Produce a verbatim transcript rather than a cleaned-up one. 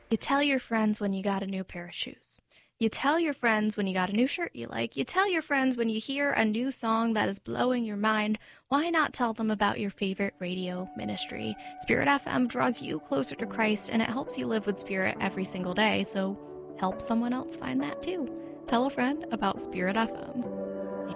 You tell your friends when you got a new pair of shoes. You tell your friends when you got a new shirt you like. You tell your friends when you hear a new song that is blowing your mind. Why not tell them about your favorite radio ministry? Spirit F M draws you closer to Christ, and it helps you live with Spirit every single day, so help someone else find that too. Tell a friend about Spirit F M.